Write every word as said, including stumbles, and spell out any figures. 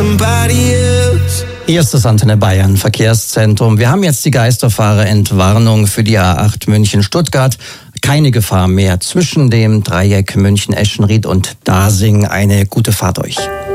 somebody else. Hier ist das Antenne Bayern Verkehrszentrum. Wir haben jetzt die Geisterfahrerentwarnung für die A acht München-Stuttgart. Keine Gefahr mehr zwischen dem Dreieck München-Eschenried und Dasing. Eine gute Fahrt euch.